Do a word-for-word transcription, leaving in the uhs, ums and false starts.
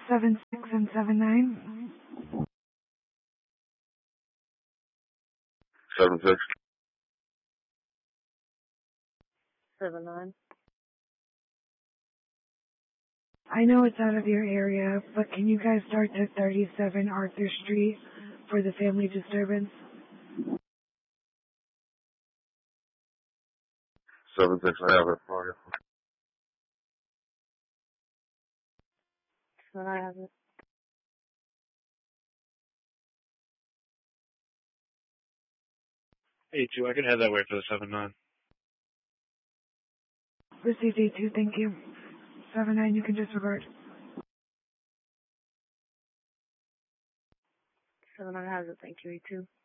seven six and seven nine. Seven six. Seven nine. I know it's out of your area, but can you guys start at thirty-seven Arthur Street for the family disturbance? Seven six. I have it for you. Seven I have it. Eight two. I can head that way for the seven nine. Received eight two, thank you. seven nine, you can disregard. Seven nine has it. Thank you. E two.